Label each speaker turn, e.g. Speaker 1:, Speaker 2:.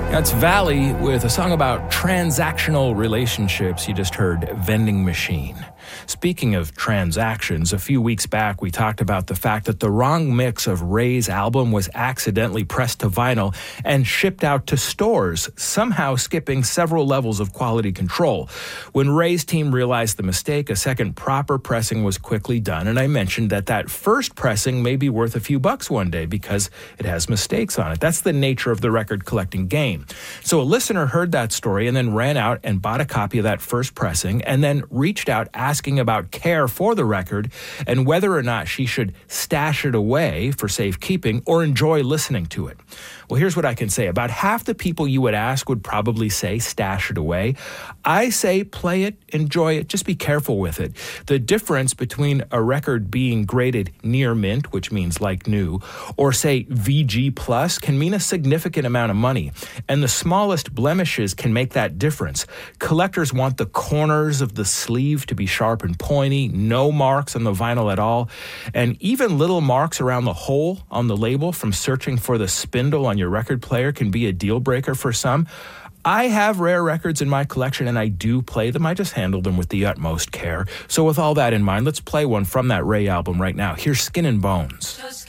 Speaker 1: That's Valley with a song about transactional relationships. You just heard Vending Machine. Speaking of transactions, a few weeks back we talked about the fact that the wrong mix of Ray's album was accidentally pressed to vinyl and shipped out to stores, somehow skipping several levels of quality control. When Ray's team realized the mistake, a second proper pressing was quickly done, and I mentioned that first pressing may be worth a few bucks one day because it has mistakes on it. That's the nature of the record collecting game. So a listener heard that story and then ran out and bought a copy of that first pressing and then reached out asking about care for the record and whether or not she should stash it away for safekeeping or enjoy listening to it. Well, here's what I can say. About half the people you would ask would probably say stash it away. I say play it, enjoy it, just be careful with it. The difference between a record being graded near mint, which means like new, or say VG plus can mean a significant amount of money. And the smallest blemishes can make that difference. Collectors want the corners of the sleeve to be sharp and pointy, no marks on the vinyl at all, and even little marks around the hole on the label from searching for the spindle on your record player can be a deal breaker for some. I have rare records in my collection and I do play them. I just handle them with the utmost care. So with all that in mind, let's play one from that Ray album right now. Here's Skin and Bones.